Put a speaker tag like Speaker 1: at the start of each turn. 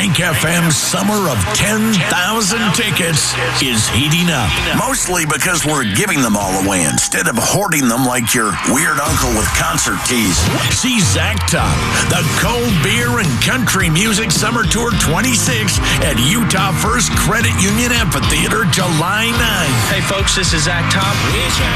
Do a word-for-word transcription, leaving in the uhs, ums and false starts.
Speaker 1: Bank F M's summer of ten thousand tickets is heating up. Mostly because we're giving them all away instead of hoarding them like your weird uncle with concert tees. See Zach Top, the Cold Beer and Country Music Summer Tour twenty-six at Utah First Credit Union Amphitheater, July ninth.
Speaker 2: Hey folks, this is Zach Top.